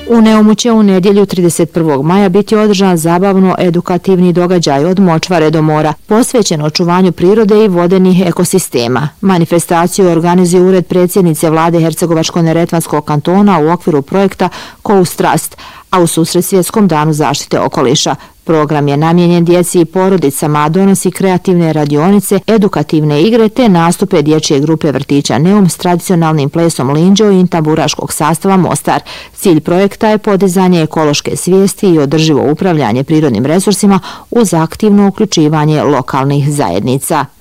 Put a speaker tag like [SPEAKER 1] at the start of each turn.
[SPEAKER 1] U Neumu će u nedjelju 31. maja biti održan zabavno-edukativni događaj od močvare do mora, posvećen očuvanju prirode i vodenih ekosistema. Manifestaciju organizuje Ured predsjednice vlade Hercegovačko-neretvanskog kantona u okviru projekta Koustrast, a u susret Svjetskom danu zaštite okoliša. Program je namijenjen djeci i porodicama, a donosi kreativne radionice, edukativne igre te nastupe dječje grupe vrtića Neum s tradicionalnim plesom Linđo i tamburaškog sastava Mostar. Cilj projekta je podizanje ekološke svijesti i održivo upravljanje prirodnim resursima uz aktivno uključivanje lokalnih zajednica.